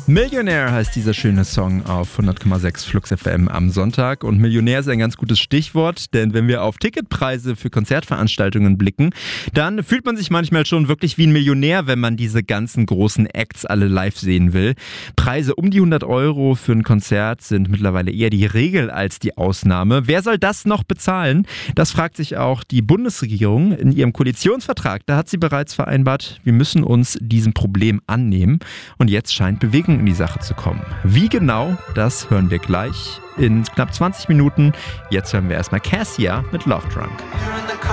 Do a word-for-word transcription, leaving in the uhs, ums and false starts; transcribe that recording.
Millionär heißt dieser schöne Song auf hundert Komma sechs Flux F M am Sonntag. Und Millionär ist ein ganz gutes Stichwort, denn wenn wir auf Ticketpreise für Konzertveranstaltungen blicken, dann fühlt man sich manchmal schon wirklich wie ein Millionär, wenn man diese ganzen großen Acts alle live sehen will. Preise um die hundert Euro für ein Konzert sind mittlerweile eher die Regel als die Ausnahme. Wer soll das noch bezahlen? Das fragt sich auch die Bundesregierung in ihrem Koalitionsvertrag. Da hat sie bereits vereinbart, wir müssen uns diesem Problem annehmen. Und jetzt scheint Bewegung in die Sache zu kommen. Wie genau, das hören wir gleich in knapp zwanzig Minuten. Jetzt hören wir erstmal Cassia mit Love Drunk.